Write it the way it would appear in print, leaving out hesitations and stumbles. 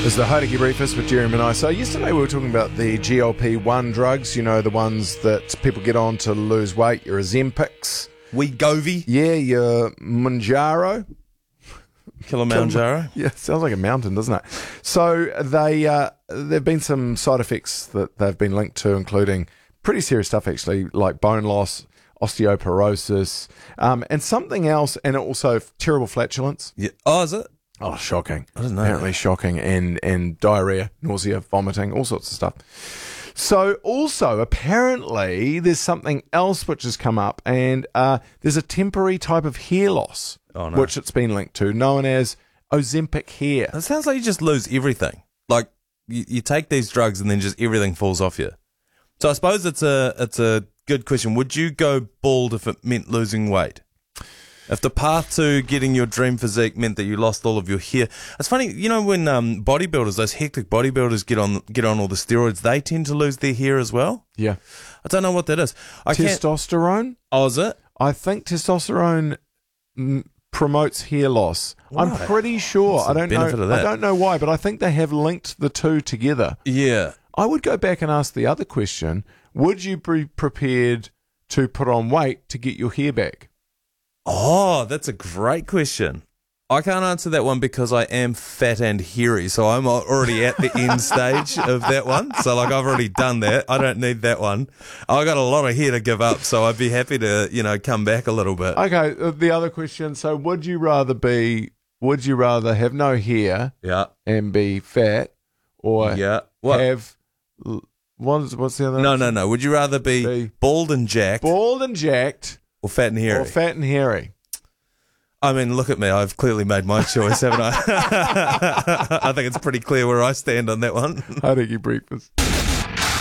This is the Heidegger Breakfast with Jeremy and I. So yesterday we were talking about the GLP-1 drugs, you know, the ones that people get on to lose weight, your Ozempics. Wegovy. Yeah, your Manjaro. Kilimanjaro. Yeah, sounds like a mountain, doesn't it? So there have been some side effects that they've been linked to, including pretty serious stuff actually, like bone loss, osteoporosis, and something else, and also terrible flatulence. Yeah. Oh, is it? Oh, shocking. I didn't know. Apparently shocking, and diarrhea, nausea, vomiting, all sorts of stuff. So also, apparently, there's something else which has come up, and there's a temporary type of hair loss, which it's been linked to, known as Ozempic hair. It sounds like you just lose everything. Like, you take these drugs and then just everything falls off you. So I suppose it's a good question. Would you go bald if it meant losing weight? If the path to getting your dream physique meant that you lost all of your hair. It's funny, you know, when bodybuilders, those hectic bodybuilders get on all the steroids, they tend to lose their hair as well. Yeah. I don't know what that is. Testosterone? Oh, is it? I think testosterone promotes hair loss. Right. I'm pretty sure. What's I the don't benefit know. of that? I don't know why, but I think they have linked the two together. Yeah. I would go back and ask the other question. Would you be prepared to put on weight to get your hair back? Oh, that's a great question. I can't answer that one because I am fat and hairy, so I'm already at the end stage of that one. So, like, I've already done that. I don't need that one. I got a lot of hair to give up, so I'd be happy to, you know, come back a little bit. Okay, the other question. So, would you rather have no hair, Yeah, and be fat, or yeah. What? have what's the other? No. Would you rather be bald and jacked, or fat and hairy? or fat and hairy? I mean, look at me. I've clearly made my choice, haven't I? I think it's pretty clear where I stand on that one. Heidegger Breakfast.